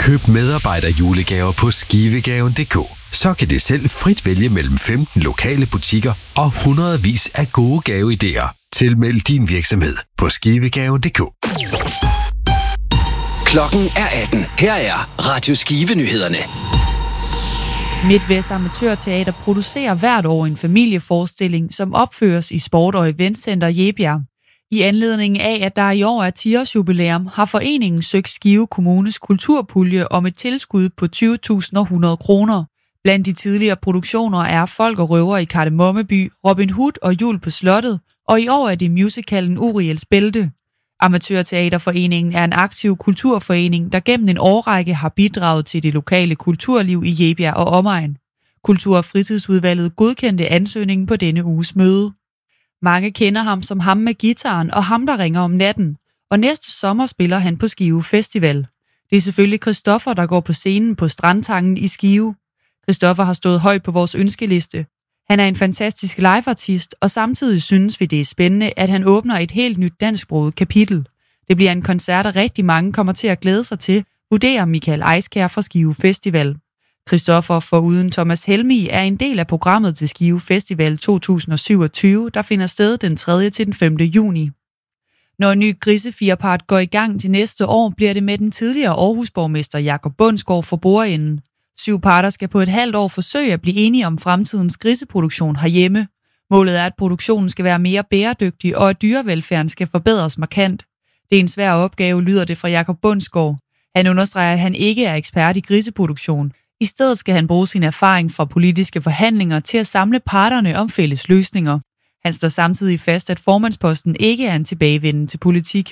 Køb medarbejderjulegaver på skivegaven.dk. Så kan det selv frit vælge mellem 15 lokale butikker og hundredvis af gode gaveidéer. Tilmeld din virksomhed på skivegaven.dk. Klokken er 18. Her er Radio Skive-nyhederne. Midtvest Amatørteater producerer hvert år en familieforestilling, som opføres i Sport- og Eventcenter Jebjerg. I anledning af, at der i år er 10-årsjubilæum, har foreningen søgt Skive Kommunes kulturpulje om et tilskud på 20.100 kroner. Blandt de tidligere produktioner er Folk og Røver i Kardemommeby, Robin Hood og Jul på Slottet, og i år er det musicalen Uriels Bælte. Amatørteaterforeningen er en aktiv kulturforening, der gennem en årrække har bidraget til det lokale kulturliv i Jebjerg og omegn. Kultur- og fritidsudvalget godkendte ansøgningen på denne uges møde. Mange kender ham som ham med gitaren og ham, der ringer om natten, og næste sommer spiller han på Skive Festival. Det er selvfølgelig Christoffer, der går på scenen på Strandtangen i Skive. Christoffer har stået højt på vores ønskeliste. Han er en fantastisk liveartist, og samtidig synes vi, det er spændende, at han åbner et helt nyt dansksproget kapitel. Det bliver en koncert, der rigtig mange kommer til at glæde sig til, vurderer Michael Eiskær fra Skive Festival. Christoffer foruden Thomas Helmig er en del af programmet til Skive Festival 2027, der finder sted den 3. til den 5. juni. Når en ny grisefirpart går i gang til næste år, bliver det med den tidligere Aarhusborgmester Jakob Bundsgaard for bordenden. 7 parter skal på et halvt år forsøge at blive enige om fremtidens griseproduktion herhjemme. Målet er, at produktionen skal være mere bæredygtig, og at dyrevelfærden skal forbedres markant. Det er en svær opgave, lyder det fra Jakob Bundsgaard. Han understreger, at han ikke er ekspert i griseproduktion. I stedet skal han bruge sin erfaring fra politiske forhandlinger til at samle parterne om fælles løsninger. Han står samtidig fast, at formandsposten ikke er en tilbagevenden til politik.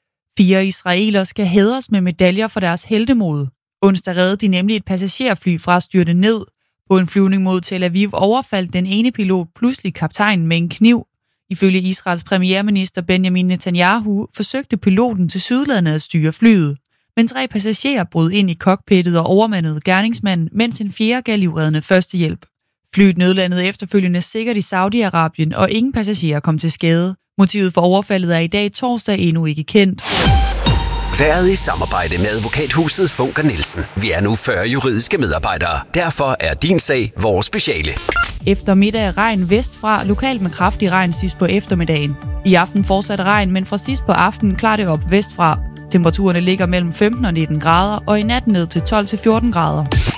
4 israelere skal hædres med medaljer for deres heltemod. Onsdag reddede de nemlig et passagerfly fra at styrte ned. På en flyvning mod Tel Aviv overfaldt den ene pilot pludselig kaptajnen med en kniv. Ifølge Israels premierminister Benjamin Netanyahu forsøgte piloten til sydlandet at styre flyet. Men 3 passagerer brød ind i cockpittet og overmandede gerningsmanden, mens en 4. gav livreddende førstehjælp. Flyet nødlandede efterfølgende sikkert i Saudi-Arabien, og ingen passagerer kom til skade. Motivet for overfaldet er i dag torsdag endnu ikke kendt. Været i samarbejde med advokathuset Funker Nielsen. Vi er nu 40 juridiske medarbejdere. Derfor er din sag vores speciale. Eftermiddag regn vestfra, lokalt med kraftig regn sidst på eftermiddagen. I aften fortsat regn, men fra sidst på aftenen klarer det op vestfra. Temperaturerne ligger mellem 15 og 19 grader, og i natten ned til 12 til 14 grader.